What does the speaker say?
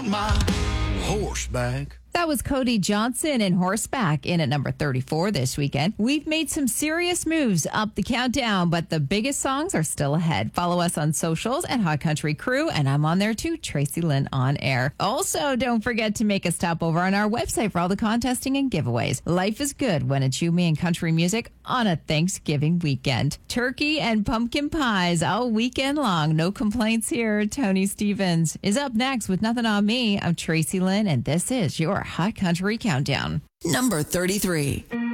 my horseback. That was Cody Johnson and Horseback in at number 34 this weekend. We've made some serious moves up the countdown, but the biggest songs are still ahead. Follow us on socials at Hot Country Crew, and I'm on there too, Tracy Lynn on air. Also, don't forget to make a stop over on our website for all the contesting and giveaways. Life is good when it's you, me, and country music on a Thanksgiving weekend. Turkey and pumpkin pies all weekend long. No complaints here. Tony Stevens is up next with Nothing on Me. I'm Tracy Lynn, and this is your Hot Country Countdown. Number 33.